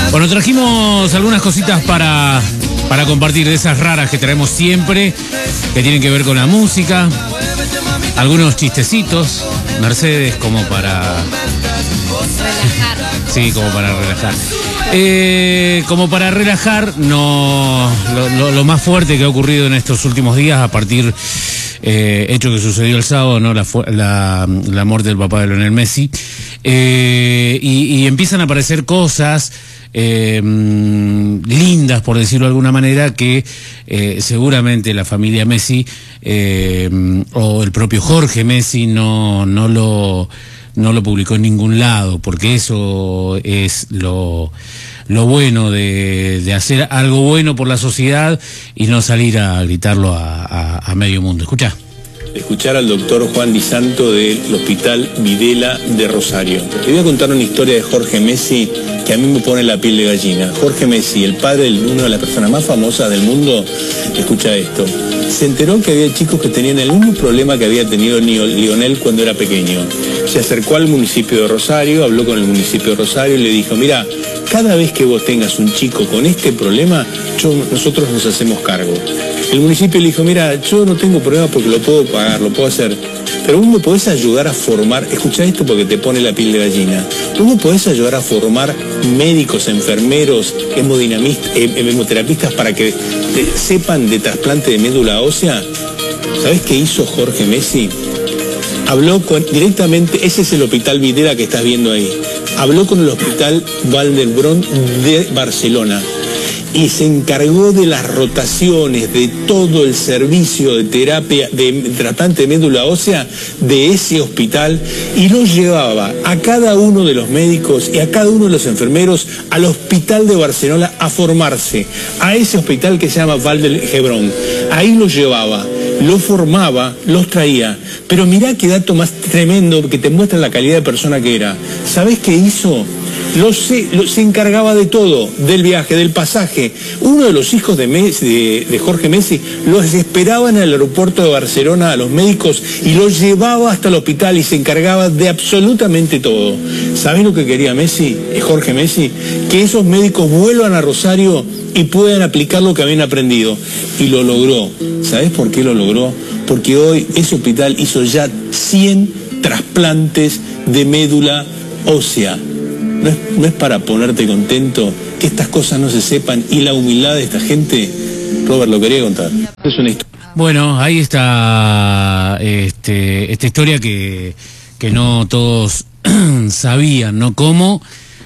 Bueno, trajimos algunas cositas para compartir, de esas raras que traemos siempre, que tienen que ver con la música. Algunos chistecitos, Mercedes, como para relajar. Sí, como para relajar. Como para relajar, no lo más fuerte que ha ocurrido en estos últimos días, a partir hecho que sucedió el sábado, ¿no? La muerte del papá de Lionel Messi. Y empiezan a aparecer cosas lindas, por decirlo de alguna manera, que seguramente la familia Messi o el propio Jorge Messi no lo publicó en ningún lado, porque eso es lo bueno de hacer algo bueno por la sociedad y no salir a gritarlo a medio mundo. Escuchar al doctor Juan Di Santo del Hospital Videla de Rosario. Le voy a contar una historia de Jorge Messi que a mí me pone la piel de gallina. Jorge Messi, el padre de una de las personas más famosas del mundo, escucha esto. Se enteró que había chicos que tenían el mismo problema que había tenido Lionel cuando era pequeño. Se acercó al municipio de Rosario, habló con el municipio de Rosario y le dijo, mira, cada vez que vos tengas un chico con este problema, nosotros nos hacemos cargo. El municipio le dijo, mira, yo no tengo problema porque lo puedo pagar, lo puedo hacer, pero vos me podés ayudar a formar, escuchá esto porque te pone la piel de gallina, vos me podés ayudar a formar médicos, enfermeros, hemoterapistas para que sepan de trasplante de médula ósea. ¿Sabés qué hizo Jorge Messi? Habló directamente, ese es el Hospital Videla que estás viendo ahí, habló con el Hospital Vall d'Hebron de Barcelona y se encargó de las rotaciones, de todo el servicio de terapia, de trasplante de médula ósea de ese hospital, y los llevaba a cada uno de los médicos y a cada uno de los enfermeros al Hospital de Barcelona a formarse, a ese hospital que se llama Vall d'Hebron. Ahí los llevaba, los formaba, los traía. Pero mirá qué dato más tremendo que te muestra la calidad de persona que era. ¿Sabés qué hizo? Se encargaba de todo, del viaje, del pasaje. Uno de los hijos de Jorge Messi los esperaba en el aeropuerto de Barcelona a los médicos y los llevaba hasta el hospital y se encargaba de absolutamente todo. ¿Sabés lo que quería Jorge Messi? Que esos médicos vuelvan a Rosario y puedan aplicar lo que habían aprendido. Y lo logró. ¿Sabés por qué lo logró? Porque hoy ese hospital hizo ya 100 trasplantes de médula ósea. ¿No es para ponerte contento que estas cosas no se sepan y la humildad de esta gente? Robert, lo quería contar. Es una historia. Bueno, ahí está esta historia que no todos sabían, ¿no? Cómo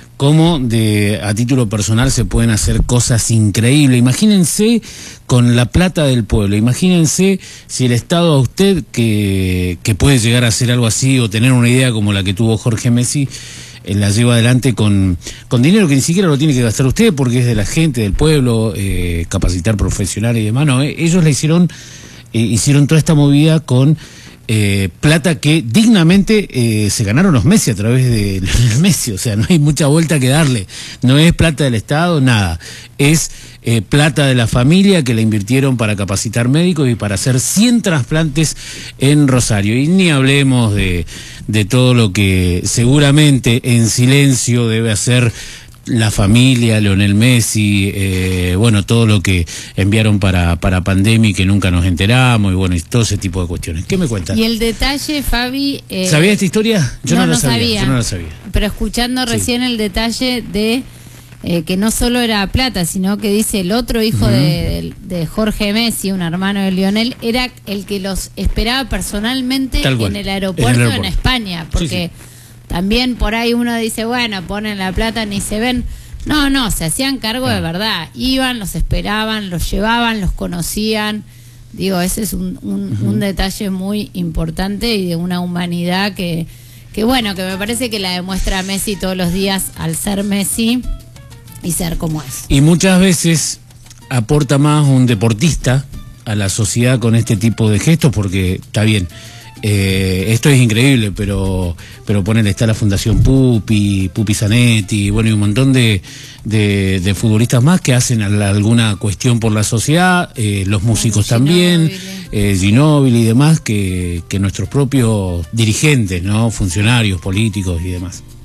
a título personal se pueden hacer cosas increíbles. Imagínense con la plata del pueblo, imagínense si el Estado a usted que puede llegar a hacer algo así o tener una idea como la que tuvo Jorge Messi, la lleva adelante con dinero que ni siquiera lo tiene que gastar usted porque es de la gente, del pueblo, capacitar profesionales y demás. No, ellos hicieron toda esta movida con plata que dignamente se ganaron los Messi a través de Lionel Messi. O sea, no hay mucha vuelta que darle. No es plata del Estado, nada. Es plata de la familia que la invirtieron para capacitar médicos y para hacer 100 trasplantes en Rosario. Y ni hablemos de todo lo que seguramente en silencio debe hacer la familia, Lionel Messi, bueno, todo lo que enviaron para pandemia y que nunca nos enteramos, y bueno, y todo ese tipo de cuestiones. ¿Qué me cuentas? Y el detalle, Fabi... ¿Sabía esta historia? Yo no la sabía. Yo no la sabía. Pero escuchando recién el detalle de que no solo era plata, sino que dice el otro hijo de Jorge Messi, un hermano de Lionel, era el que los esperaba personalmente en el aeropuerto en España, porque... Sí. También por ahí uno dice, bueno, ponen la plata, ni se ven. No, se hacían cargo de verdad. Iban, los esperaban, los llevaban, los conocían. Digo, ese es un detalle muy importante y de una humanidad que bueno, que me parece que la demuestra Messi todos los días al ser Messi y ser como es. Y muchas veces aporta más un deportista a la sociedad con este tipo de gestos, porque está bien. Esto es increíble, pero ponele, está la Fundación Pupi Zanetti, bueno, y un montón de futbolistas más que hacen alguna cuestión por la sociedad, los músicos también, Ginóbili y demás, que nuestros propios dirigentes, ¿no? Funcionarios, políticos y demás.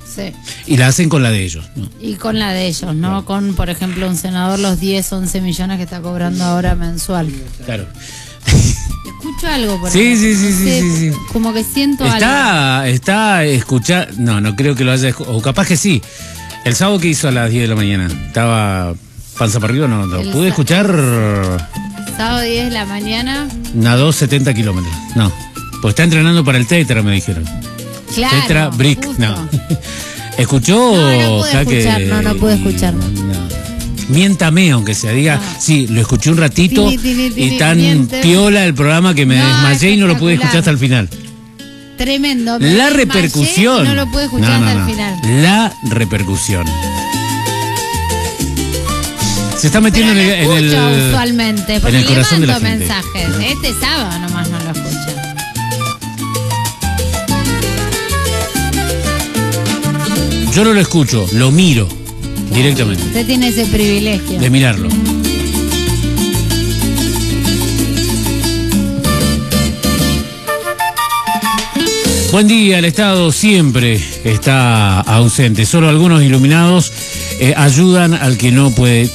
Sí. Y la hacen con la de ellos, ¿no? Y con la de ellos, ¿no? Con, por ejemplo, un senador los 10, 11 millones que está cobrando ahora mensual. Claro. Escucho algo por Sí, ahí. sí, sí, No sí, sé, sí, sí. Como que siento algo. Está escuchando. No creo que lo haya. O capaz que sí. El sábado que hizo a las 10 de la mañana. Estaba panza para arriba, no. Pude escuchar. Sábado 10 de la mañana. Nadó 70 kilómetros. No. Pues está entrenando para el Tetra, me dijeron. Claro. Tetra Brick. Justo. No. ¿Escuchó? No pude escuchar. No pude escuchar. Miéntame, aunque sea, diga, sí, lo escuché un ratito y tan miente. piola el programa que me desmayé y no lo pude escuchar hasta el final. Tremendo. La repercusión. No lo pude escuchar hasta el final. La repercusión. Se está metiendo Pero en el usualmente, en porque el corazón le de la mando gente. mensajes. Este sábado nomás no lo escucha. Yo no lo escucho, lo miro directamente. Usted tiene ese privilegio. De mirarlo. Buen día, el Estado siempre está ausente. Solo algunos iluminados ayudan al que no puede.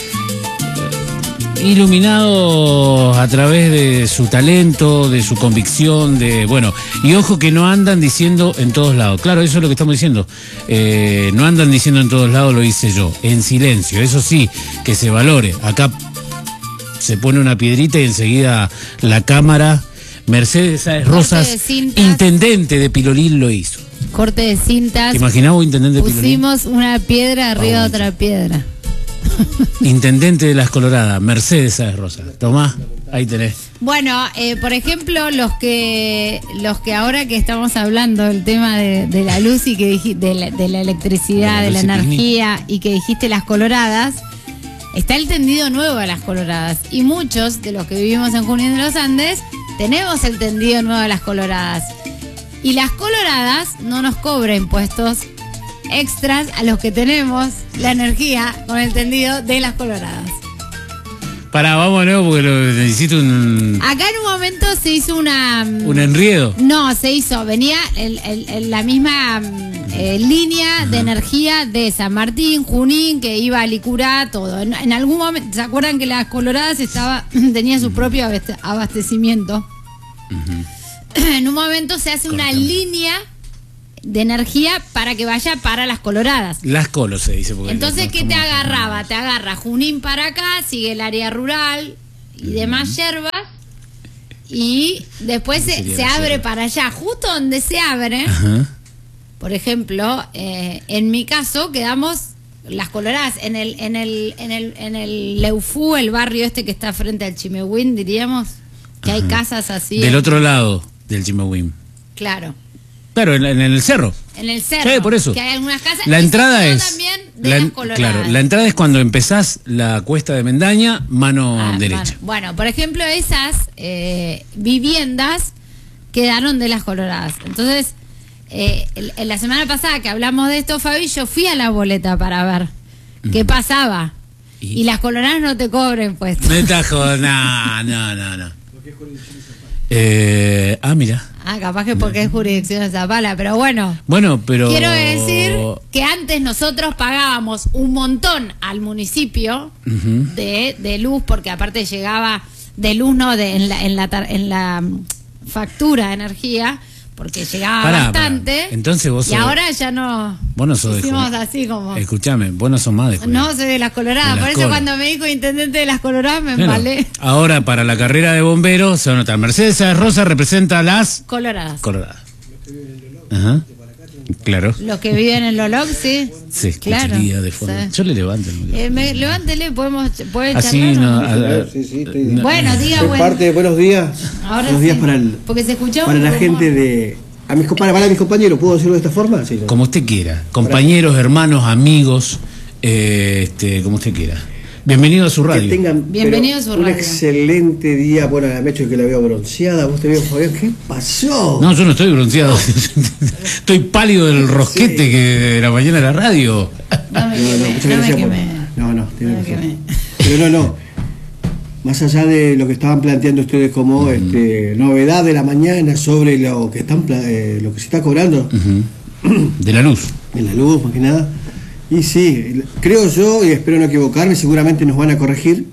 Iluminados a través de su talento, de su convicción, y ojo que no andan diciendo en todos lados. Claro, eso es lo que estamos diciendo. No andan diciendo en todos lados, lo hice yo, en silencio. Eso sí, que se valore. Acá se pone una piedrita y enseguida la cámara. Mercedes Sáez Rosas, intendente de Pilolín, lo hizo. Corte de cintas. ¿Te imaginabas, intendente de Pilolín? Pusimos una piedra arriba de otra piedra. Intendente de Las Coloradas, Mercedes Sáez Rosas. Tomá, ahí tenés. Bueno, por ejemplo, los que ahora que estamos hablando del tema de la luz y que de la electricidad, de la energía, y que dijiste Las Coloradas, está el tendido nuevo de Las Coloradas. Y muchos de los que vivimos en Junín de los Andes tenemos el tendido nuevo de Las Coloradas. Y Las Coloradas no nos cobra impuestos extras a los que tenemos la energía con el tendido de Las Coloradas. Vamos de nuevo porque necesito un... Acá en un momento se hizo ¿Un enriedo? No, venía la misma línea de energía de San Martín, Junín, que iba a Licurá, todo. En algún momento, ¿se acuerdan que Las Coloradas tenía su propio abastecimiento? En un momento se hace una línea de energía para que vaya para Las Coloradas. Las Colos se dice. Entonces, ¿qué te agarraba? Te agarra Junín para acá, sigue el área rural y demás yerbas, y después se abre para allá. Justo donde se abre, por ejemplo, en mi caso, quedamos Las Coloradas, en el Leufú, el barrio este que está frente al Chimehuín, diríamos, que hay casas así. Del otro lado del Chimehuín. Claro. Claro, en el cerro. En el cerro. Sí, por eso. Que hay algunas casas. La entrada es. También de Las Coloradas. Claro, la entrada es cuando empezás la cuesta de Mendaña, mano derecha. Bueno, por ejemplo, esas viviendas quedaron de Las Coloradas. Entonces, en la semana pasada que hablamos de esto, Fabi, yo fui a la boleta para ver qué pasaba. Y Las Coloradas no te cobren, pues. No te jodas, no. Mira. Capaz que porque es jurisdicción de Zapala, pero bueno. Bueno, pero... Quiero decir que antes nosotros pagábamos un montón al municipio de luz, porque aparte llegaba de luz, no, en la factura de energía, porque llegaba bastante. Entonces vos ahora ya no. Vos no sos hicimos así como. Escuchame, vos no sos más de Junín. No, soy de Las Coloradas. Por eso cuando me dijo intendente de Las Coloradas me embalé. Ahora para la carrera de bomberos se va a notar. Mercedes Sáez Rosa representa a Las Coloradas. Ajá. Claro. Los que viven en Loloc, sí. Sí, claro. De fondo. Sí. Yo le levanto. Levántele, puede charlar. No, sí, bueno, diga bueno. Parte, buenos días. Ahora buenos días porque se escuchó para la gente de... para mis compañeros, ¿puedo decirlo de esta forma? Sí, ¿no? Como usted quiera. Compañeros, hermanos, amigos, como usted quiera. Bienvenido a su radio. Que tengan bienvenido a su radio. Un excelente día. Bueno, me ha hecho que la veo bronceada. ¿Vos te veo, Fabián? ¿Qué pasó? No, yo no estoy bronceado. Estoy pálido del rosquete que de la mañana de la radio. No. Más allá de lo que estaban planteando ustedes como novedad de la mañana sobre lo que se está cobrando. De la luz. en la luz, más que nada. Y sí, creo yo, y espero no equivocarme, seguramente nos van a corregir,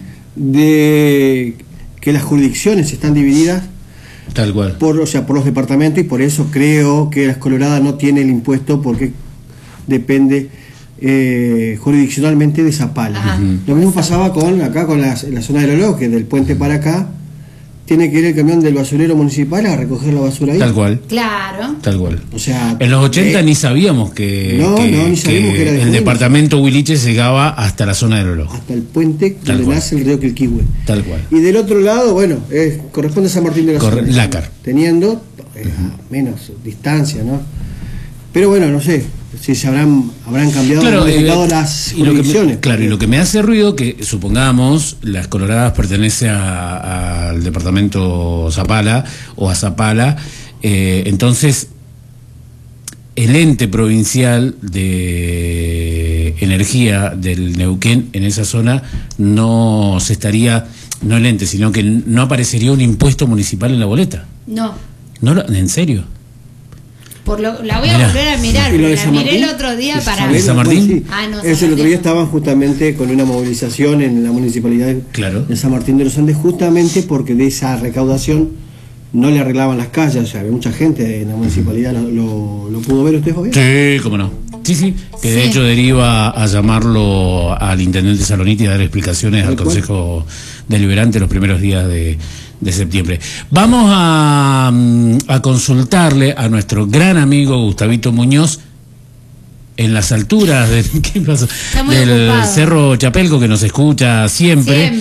de que las jurisdicciones están divididas. Tal cual. Por los departamentos, y por eso creo que Las Coloradas no tiene el impuesto, porque depende jurisdiccionalmente de Zapala. Lo mismo pasaba acá con la zona de Lolo, que del puente para acá tiene que ir el camión del basurero municipal a recoger la basura ahí. Tal cual. Claro. Tal cual. O sea, en los 80 ni sabíamos que, ni sabíamos que era de el departamento Huiliche llegaba hasta la zona del Lolo. Hasta el puente donde nace el río Quilquihue. Tal cual. Y del otro lado, bueno, corresponde a San Martín de los Andes. Lácar. Teniendo menos distancia, ¿no? Pero bueno, no sé si se habrán cambiado las jurisdicciones. Y lo que me hace ruido, que supongamos Las Coloradas pertenece al departamento Zapala o a Zapala, entonces el ente provincial de energía del Neuquén en esa zona no el ente, sino que no aparecería un impuesto municipal en la boleta. No, ¿en serio? La voy a volver a mirar, pero la miré el otro día para... ¿De San Martín? Sí. El otro día estaban justamente con una movilización en la municipalidad de San Martín de los Andes, justamente porque de esa recaudación no le arreglaban las calles. O sea, había mucha gente en la municipalidad. ¿Lo pudo ver usted, Javier? Sí, cómo no. Sí, que de hecho deriva a llamarlo al intendente Saloniti y a dar explicaciones al Consejo Deliberante los primeros días de septiembre. Vamos a consultarle a nuestro gran amigo Gustavito Muñoz en las alturas del Cerro Chapelco, que nos escucha siempre.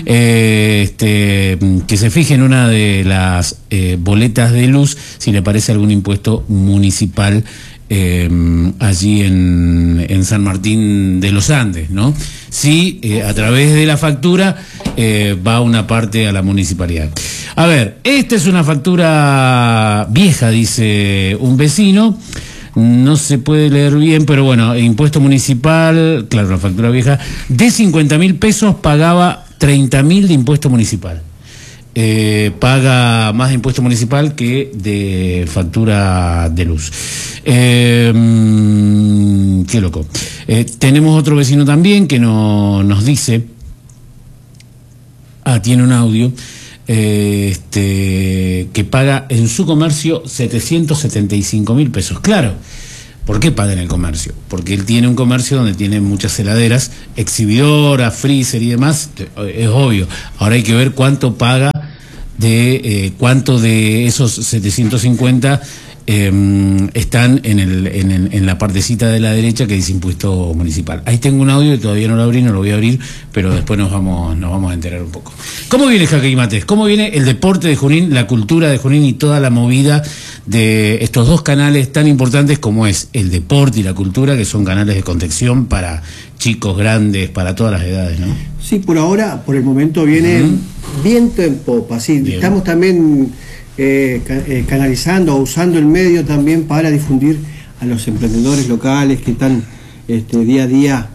Que se fije en una de las boletas de luz si le parece algún impuesto municipal allí en San Martín de los Andes, ¿no? Sí, a través de la factura va una parte a la municipalidad. A ver, esta es una factura vieja, dice un vecino. No se puede leer bien, pero bueno, impuesto municipal, claro, la factura vieja, de 50.000 pesos pagaba 30.000 de impuesto municipal. Paga más de impuesto municipal que de factura de luz. Qué loco. Tenemos otro vecino también que nos dice, tiene un audio, que paga en su comercio 775.000 pesos. Claro, ¿por qué paga en el comercio? Porque él tiene un comercio donde tiene muchas heladeras, exhibidoras, freezer y demás, es obvio. Ahora hay que ver cuánto paga cuánto de esos 750 están en la partecita de la derecha que dice impuesto municipal. Ahí tengo un audio que todavía no lo abrí, no lo voy a abrir, pero después nos vamos a enterar un poco. ¿Cómo viene Jaque y Mates? ¿Cómo viene el deporte de Junín, la cultura de Junín y toda la movida de estos dos canales tan importantes como es el deporte y la cultura, que son canales de contención para chicos, grandes, para todas las edades, ¿no? Sí, por ahora, por el momento viene viento en popa, sí. Bien. Estamos también canalizando o usando el medio también para difundir a los emprendedores locales que están día a día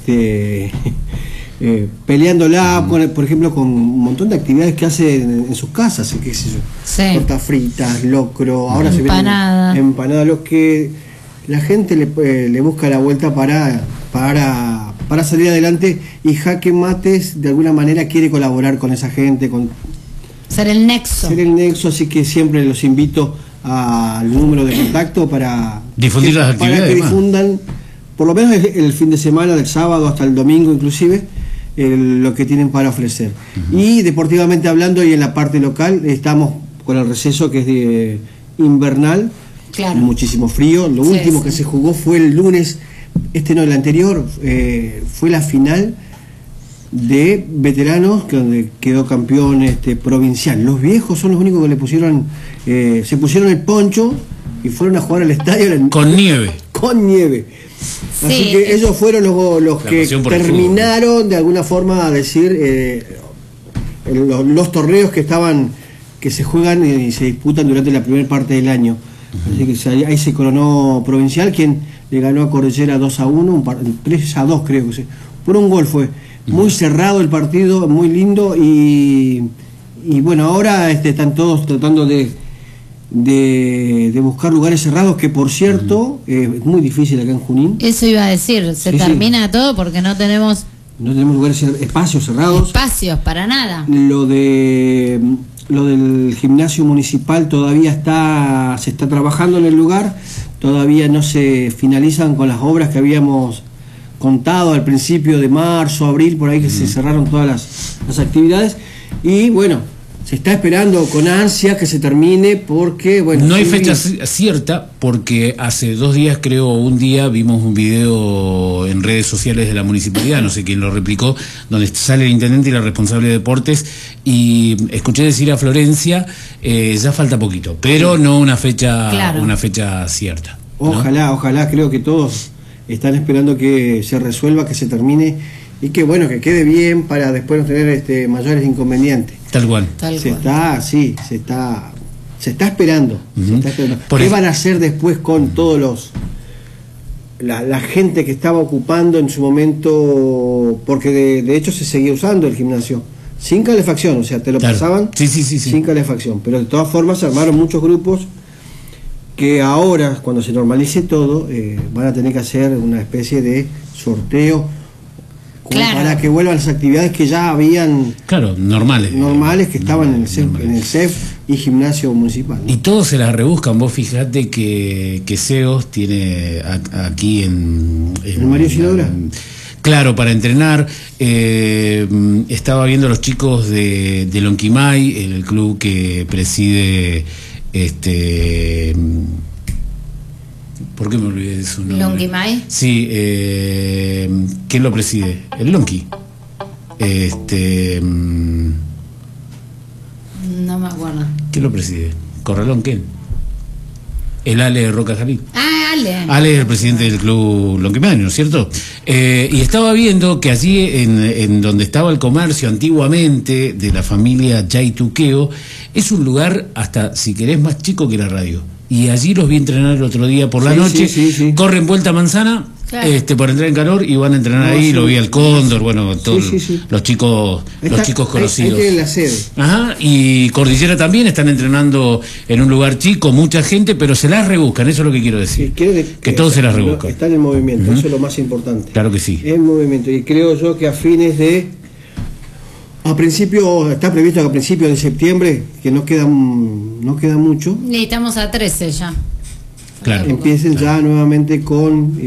peleándola, por ejemplo, con un montón de actividades que hacen en sus casas, qué sé yo, tortas fritas, locro, ahora empanada. Se ven empanadas, lo que la gente le busca la vuelta para salir adelante, y Jaque Mates de alguna manera quiere colaborar con esa gente, ser el nexo, así que siempre los invito al número de contacto para difundir las actividades, para que difundan por lo menos el fin de semana, del sábado hasta el domingo inclusive, lo que tienen para ofrecer. Y deportivamente hablando, y en la parte local, estamos con el receso que es de invernal, muchísimo frío. Lo último que se jugó fue el lunes, el anterior, fue la final de veteranos, donde quedó campeón provincial. Los viejos son los únicos que se pusieron el poncho y fueron a jugar al estadio con nieve. Así que ellos fueron los que terminaron de alguna forma a decir los torneos que se juegan y se disputan durante la primera parte del año. Así que ahí se coronó provincial, quien le ganó a Cordillera 2-1, 3-2 creo que sí. Por un gol fue. Muy cerrado el partido, muy lindo, y bueno, ahora están todos tratando de de buscar lugares cerrados, que por cierto es muy difícil acá en Junín. Eso iba a decir, se termina todo porque no tenemos lugares, espacios cerrados. Espacios para nada. Lo del gimnasio municipal todavía se está trabajando en el lugar, todavía no se finalizan con las obras que habíamos contado al principio de marzo, abril, por ahí que se cerraron todas las actividades, y bueno, se está esperando con ansia que se termine porque, bueno... No hay fecha cierta porque hace 2 días, creo, un día, vimos un video en redes sociales de la municipalidad, no sé quién lo replicó, donde sale el intendente y la responsable de deportes, y escuché decir a Florencia, ya falta poquito, pero no una fecha, una fecha cierta, ¿no? Ojalá, creo que todos están esperando que se resuelva, que se termine y que bueno, que quede bien para después no tener mayores inconvenientes. Tal cual. Se está esperando. ¿Qué van a hacer después con todos la gente que estaba ocupando en su momento? Porque de hecho se seguía usando el gimnasio sin calefacción, o sea, te lo pasaban sin calefacción, pero de todas formas se armaron muchos grupos que ahora, cuando se normalice todo, van a tener que hacer una especie de sorteo para que vuelvan las actividades que ya habían normales que estaban en el CEF y gimnasio municipal, ¿no? Y todos se las rebuscan. Vos fijate que SEOS tiene aquí en Mario Isidora, claro, para entrenar. Estaba viendo a los chicos de Lonquimay, el club que preside ¿por qué me olvidé de su nombre? ¿Lonquimay? Sí, ¿quién lo preside? El Lonqui. No me acuerdo. ¿Quién lo preside? ¿Corralón quién? El Ale Roca Jalí. Ah, Ale. Ale es el presidente del club Lonquimay, ¿no es cierto? Y estaba viendo que allí, en donde estaba el comercio antiguamente de la familia Yaituqueo, es un lugar hasta, si querés, más chico que la radio. Y allí los vi entrenar el otro día por la noche, corren vuelta a manzana, por entrar en calor, y van a entrenar ahí, lo vi al Cóndor, bueno, todos los chicos conocidos. Ahí en la sede. Ajá, y Cordillera también están entrenando en un lugar chico, mucha gente, pero se las rebuscan, eso es lo que quiero decir. Que todos se las rebuscan. Están en movimiento, eso es lo más importante. Claro que sí. En movimiento, y creo yo que a fines de... está previsto que a principios de septiembre, que no queda mucho. Y estamos a 13 ya. Claro. Empiecen ya nuevamente con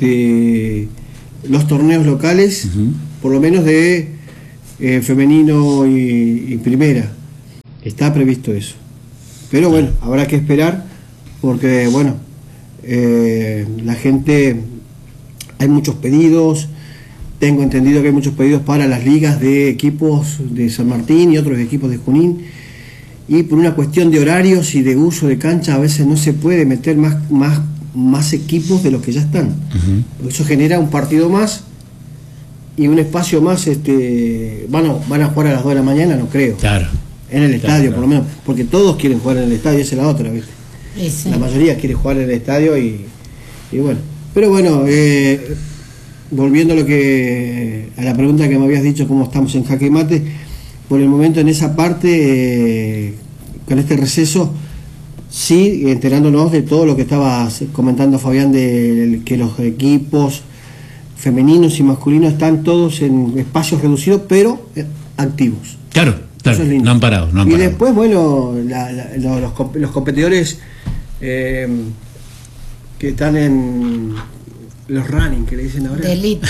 los torneos locales, por lo menos de femenino y primera. Está previsto eso. Pero bueno, habrá que esperar porque bueno, la gente, hay muchos pedidos. Tengo entendido que hay muchos pedidos para las ligas de equipos de San Martín y otros equipos de Junín, y por una cuestión de horarios y de uso de cancha a veces no se puede meter más equipos de los que ya están. Eso genera un partido más y un espacio más. Van a jugar a las 2 de la mañana, no creo. Claro. En el estadio, por lo menos, porque todos quieren jugar en el estadio, esa es la otra, ¿viste? La mayoría quiere jugar en el estadio y bueno. Pero bueno, volviendo a la pregunta que me habías dicho, cómo estamos en jaque mate, por el momento en esa parte, con este receso, sí, enterándonos de todo lo que estaba comentando Fabián, de que los equipos femeninos y masculinos están todos en espacios reducidos, pero activos. Claro, no han parado. Y después, bueno, los competidores que están en los running, que le dicen ahora. De elite.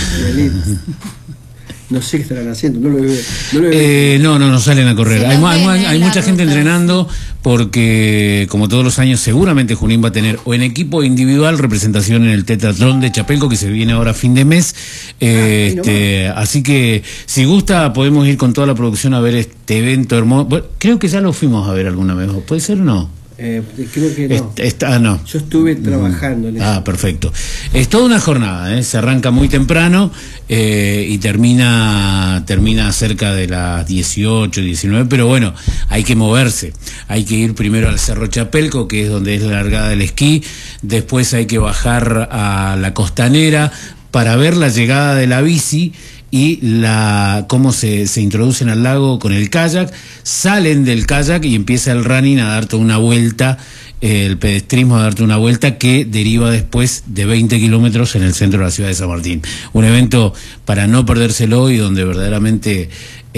No sé qué estarán haciendo, no no salen a correr. Hay mucha gente entrenando porque, como todos los años, seguramente Junín va a tener o en equipo individual representación en el Tetratlón de Chapelco, que se viene ahora a fin de mes. Así que, si gusta, podemos ir con toda la producción a ver este evento hermoso. Bueno, creo que ya lo fuimos a ver alguna vez, ¿puede ser o no? Creo que no. No. Yo estuve trabajando en eso. Perfecto. Es toda una jornada, se arranca muy temprano y termina cerca de las 18, 19, pero bueno, hay que moverse. Hay que ir primero al Cerro Chapelco, que es donde es la largada del esquí, después hay que bajar a la Costanera para ver la llegada de la bici y cómo se introducen al lago con el kayak, salen del kayak y empieza el running a dar toda una vuelta el pedestrismo a darte una vuelta que deriva después de 20 kilómetros en el centro de la ciudad de San Martín. Un evento para no perdérselo y donde verdaderamente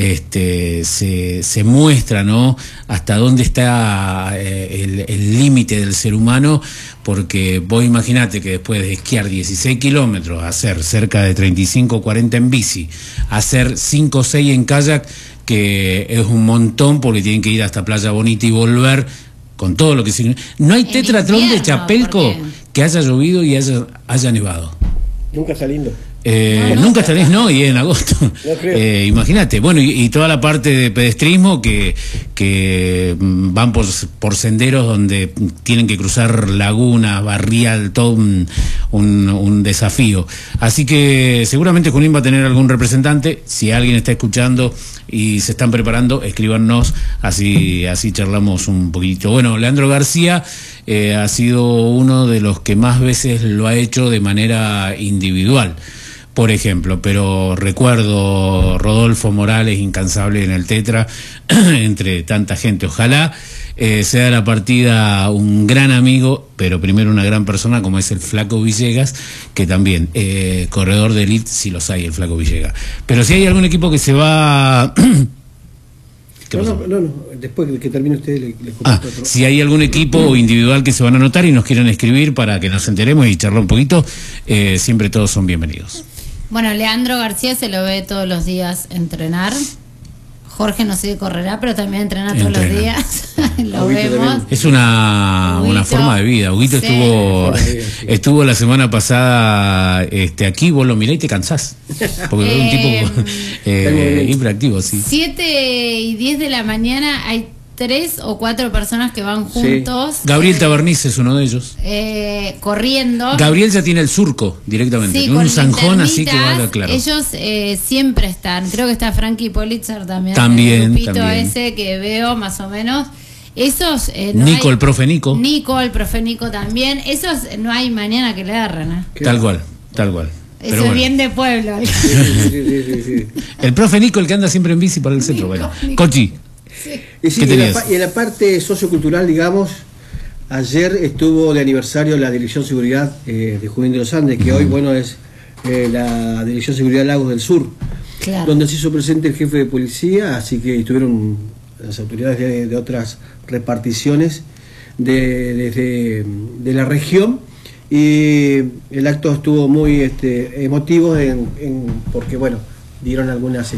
se muestra, ¿no?, hasta dónde está el límite del ser humano, porque vos imaginate que después de esquiar 16 kilómetros, hacer cerca de 35 o 40 en bici, hacer 5 o 6 en kayak, que es un montón porque tienen que ir hasta Playa Bonita y volver, con todo lo que significa. No hay tetratlón de Chapelco que haya llovido y haya nevado. Nunca está lindo. Nunca estaréis, no, y en agosto. No imagínate, bueno, y toda la parte de pedestrismo que van por senderos donde tienen que cruzar lagunas, barrial, todo un desafío. Así que seguramente Junín va a tener algún representante. Si alguien está escuchando y se están preparando, escríbanos, así charlamos un poquito. Bueno, Leandro García ha sido uno de los que más veces lo ha hecho de manera individual, por ejemplo, pero recuerdo Rodolfo Morales, incansable en el Tetra, entre tanta gente. Ojalá sea la partida un gran amigo, pero primero una gran persona como es el Flaco Villegas, que también, corredor de elite, si los hay, el Flaco Villegas. Pero si hay algún equipo que se va... No, después que termine usted le comento otro. Si hay algún equipo o individual que se van a anotar y nos quieren escribir para que nos enteremos y charlar un poquito, siempre todos son bienvenidos. Bueno, Leandro García se lo ve todos los días entrenar. Jorge no sé si correrá, pero también entrena todos los días. Lo vemos. Es una forma de vida. Huguito estuvo la semana pasada aquí, vos lo mirás y te cansás. Porque es un tipo hiperactivo, sí. 7 y 10 de la mañana hay 3 o 4 personas que van juntos. Sí. Gabriel Taberniz es uno de ellos. Corriendo. Gabriel ya tiene el surco directamente. Sí, un zanjón así que va claro. Ellos siempre están. Creo que está Frankie Politzer también. También. El grupito ese que veo más o menos. Esos. Nico, el profe Nico. Nico, el profe Nico también. Esos no hay mañana que le agarren. Tal cual. Eso es bien de pueblo. Sí. El profe Nico, el que anda siempre en bici para el centro. Bueno, Cochi. Sí. Y en la parte sociocultural, digamos, ayer estuvo de aniversario la Dirección de Seguridad de Junín de los Andes, que hoy, bueno, es la Dirección de Seguridad Lagos del Sur, claro, donde se hizo presente el jefe de policía, así que estuvieron las autoridades de otras reparticiones de la región, y el acto estuvo muy emotivo porque, bueno, dieron algunas...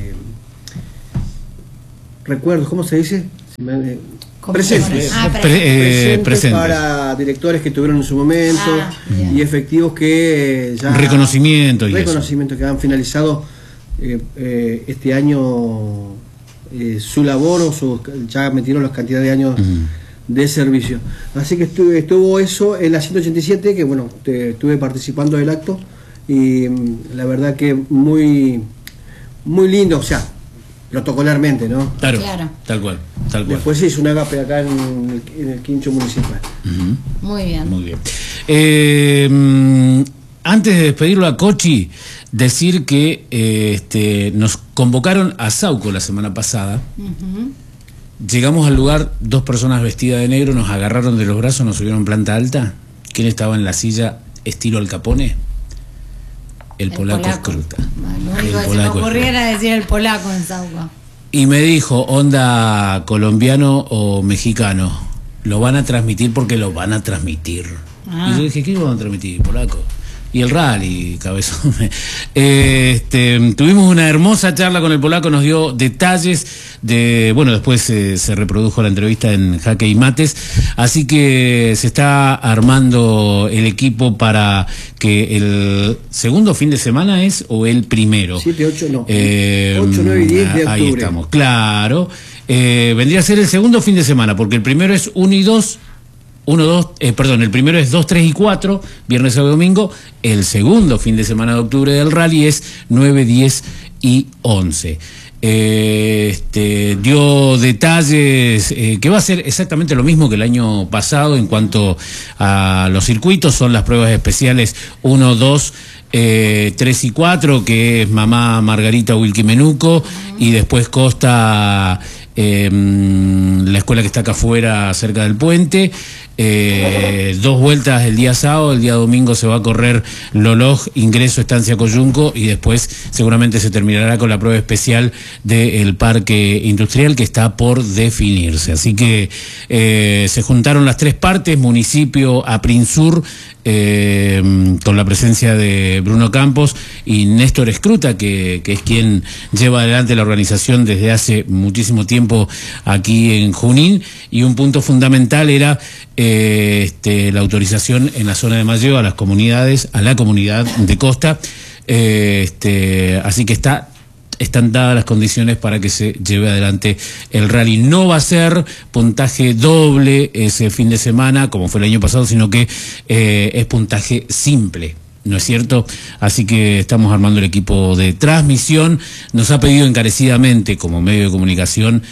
recuerdos, ¿cómo se dice? Presentes. Presentes para directores que tuvieron en su momento y efectivos que ya... Reconocimiento que han finalizado este año su labor o ya metieron las cantidades de años de servicio. Así que estuvo eso en la 187, que bueno, estuve participando del acto y la verdad que muy lindo, o sea, protocolarmente, ¿no? Claro. Tal cual. Después se hizo un agape acá en el quincho municipal. Muy bien. Antes de despedirlo a Cochi, decir que nos convocaron a Sauco la semana pasada. Llegamos al lugar, 2 personas vestidas de negro nos agarraron de los brazos, nos subieron planta alta. ¿Quién estaba en la silla estilo Al Capone? El polaco Escruta. Lo único que se me ocurría era decir el polaco en Sauco. Y me dijo, onda colombiano o mexicano, lo van a transmitir porque lo van a transmitir. Y yo dije, ¿qué van a transmitir? Polaco. Y el rally, cabezón. Tuvimos una hermosa charla con el polaco, nos dio detalles de... Bueno, después se reprodujo la entrevista en Jaque y Mates, así que se está armando el equipo para que el segundo fin de semana es, o el primero. 7, 8, no. 8, 9 y 10 de octubre. Ahí estamos, claro. Vendría a ser el segundo fin de semana, porque el primero es 1 y 2... el primero es 2, 3 y 4, viernes, sábado y domingo. El segundo fin de semana de octubre del rally es 9, 10 y 11. Dio detalles que va a ser exactamente lo mismo que el año pasado en cuanto a los circuitos. Son las pruebas especiales 1, 2, 3 y 4, que es Mamá Margarita Wilquimenuco, y después Costa, la escuela que está acá afuera cerca del puente. 2 vueltas el día sábado, el día domingo se va a correr Loloj, ingreso Estancia Coyunco, y después seguramente se terminará con la prueba especial del parque industrial que está por definirse. Así que se juntaron las 3 partes, municipio, Aprinsur, con la presencia de Bruno Campos y Néstor Escruta, que es quien lleva adelante la organización desde hace muchísimo tiempo aquí en Junín, y un punto fundamental era la autorización en la zona de Malleo a las comunidades, a la comunidad de Costa, así que están dadas las condiciones para que se lleve adelante el rally. No va a ser puntaje doble ese fin de semana, como fue el año pasado, sino que es puntaje simple, ¿no es cierto? Así que estamos armando el equipo de transmisión. Nos ha pedido encarecidamente, como medio de comunicación,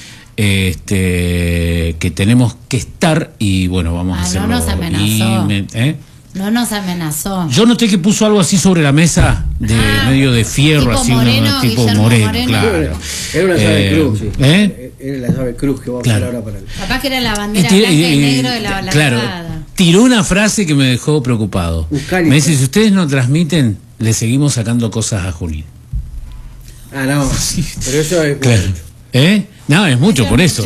que tenemos que estar, y bueno, vamos a hacerlo. No nos amenazó. No nos amenazó. Yo noté que puso algo así sobre la mesa, de medio de fierro, tipo así, Moreno, tipo Moreno, claro. Era una llave cruz, sí. Era la llave cruz que vamos a hacer ahora para él. Capaz que era la bandera blanca y negro de la claro, tiró una frase que me dejó preocupado. Me dice, si ustedes no transmiten, le seguimos sacando cosas a Junín. Ah, no, sí. Pero eso es... Claro. No, es mucho por eso.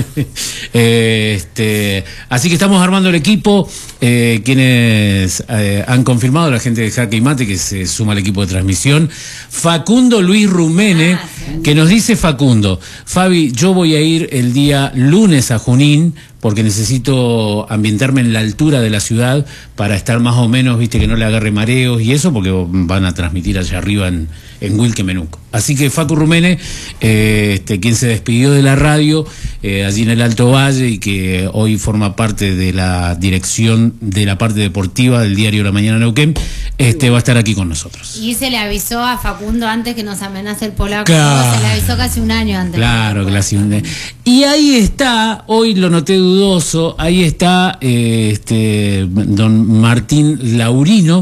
Así que estamos armando el equipo, quienes han confirmado, la gente de Jaque y Mate, que se suma al equipo de transmisión. Facundo Luis Rumene, que nos dice Facundo: Fabi, yo voy a ir el día lunes a Junín, porque necesito ambientarme en la altura de la ciudad para estar más o menos, viste, que no le agarre mareos y eso, porque van a transmitir allá arriba en Wilquemenuco. Así que Facu Rumene, quien se despidió de la radio allí en el Alto Valle y que hoy forma parte de la dirección de la parte deportiva del diario La Mañana Neuquén, va a estar aquí con nosotros. Y se le avisó a Facundo antes que nos amenace el polaco. Claro. Se le avisó casi un año antes. Claro, casi un año. Y ahí está, hoy lo noté dudoso, ahí está don Martín Laurino,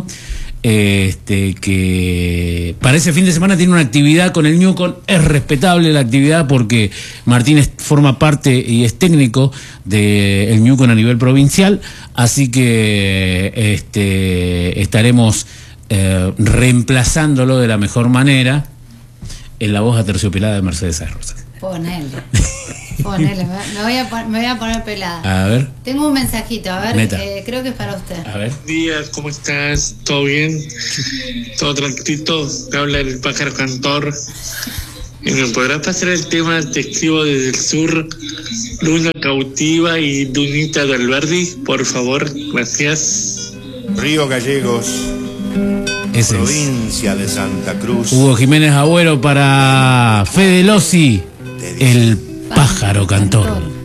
que para ese fin de semana tiene una actividad con el Newcon. Es respetable la actividad porque Martín forma parte y es técnico del Newcon a nivel provincial, así que estaremos reemplazándolo de la mejor manera en la voz aterciopelada de Mercedes Rosas. Ponele, me voy a poner pelada. A ver. Tengo un mensajito, a ver, creo que es para usted. A ver. Buenos días, ¿cómo estás? ¿Todo bien? ¿Todo tranquilito? Te habla el pájaro cantor. ¿Me podrás pasar el tema? Te escribo desde el sur, Luna Cautiva y Dunita de Alberdi, por favor, gracias. Río Gallegos, Ese provincia de Santa Cruz. Hugo Jiménez Agüero para Fede Lossi, el pájaro cantor.